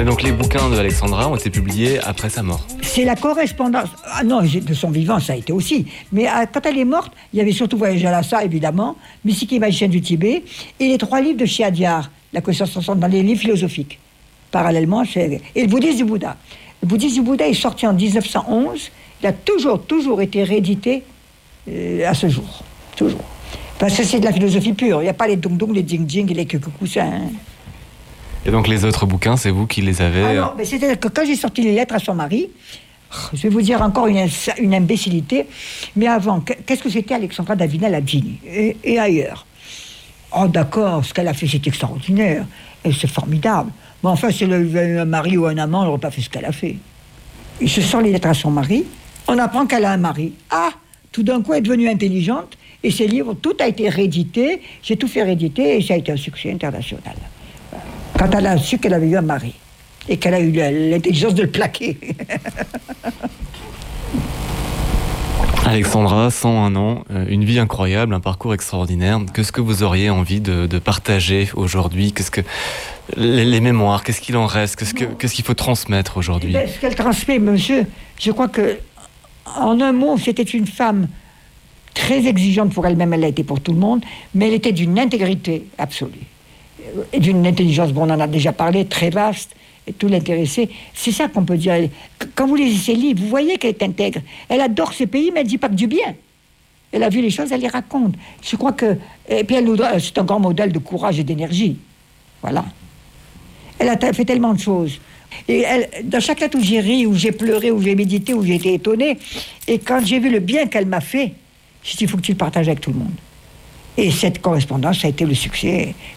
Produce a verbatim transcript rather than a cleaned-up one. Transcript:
Mais donc les bouquins de Alexandra ont été publiés après sa mort. C'est la correspondance. Ah non, de son vivant, ça a été aussi. Mais euh, quand elle est morte, il y avait surtout Voyage à Lhasa, évidemment, Mystique et magicien du Tibet, et les trois livres de Chiadiar, la connaissance ensemble, dans les livres philosophiques. Parallèlement, c'est... Et le bouddhisme du Bouddha. Le bouddhisme du Bouddha est sorti en dix-neuf cent onze. Il a toujours, toujours été réédité euh, à ce jour. Toujours. Parce que c'est de la philosophie pure. Il n'y a pas les dong-dong, les ding-ding et les kukukusins. Hein. Et donc les autres bouquins, c'est vous qui les avez... Ah non, mais c'est-à-dire que quand j'ai sorti les lettres à son mari, je vais vous dire encore une, une imbécilité, mais avant, qu'est-ce que c'était Alexandra Davinel à Gini et, et ailleurs? Oh d'accord, ce qu'elle a fait, c'est extraordinaire, et c'est formidable. Mais enfin, si elle avait eu un mari ou un amant, elle n'aurait pas fait ce qu'elle a fait. Il se sort les lettres à son mari, on apprend qu'elle a un mari. Ah, tout d'un coup, elle est devenue intelligente, et ses livres, tout a été réédité, j'ai tout fait rééditer, et ça a été un succès international. Quand elle a su qu'elle avait eu un mari, et qu'elle a eu l'intelligence de le plaquer. Alexandra, cent un ans, une vie incroyable, un parcours extraordinaire. Qu'est-ce que vous auriez envie de, de partager aujourd'hui? Qu'est-ce que les, les mémoires, qu'est-ce qu'il en reste? Qu'est-ce, que, qu'est-ce qu'il faut transmettre aujourd'hui? Ce qu'elle transmet, monsieur, je crois que, en un mot, c'était une femme très exigeante pour elle-même, elle l'a été pour tout le monde, mais elle était d'une intégrité absolue. Et d'une intelligence, bon, on en a déjà parlé, très vaste, et tout l'intéressait. C'est ça qu'on peut dire. Quand vous lisez ses livres, vous voyez qu'elle est intègre. Elle adore ce pays, mais elle ne dit pas que du bien. Elle a vu les choses, elle les raconte. Je crois que... Et puis elle nous doit, c'est un grand modèle de courage et d'énergie. Voilà. Elle a fait tellement de choses. Et elle, dans chaque lettre où j'ai ri, où j'ai pleuré, où j'ai médité, où j'ai été étonnée, et quand j'ai vu le bien qu'elle m'a fait, j'ai dit, il faut que tu le partages avec tout le monde. Et cette correspondance, ça a été le succès.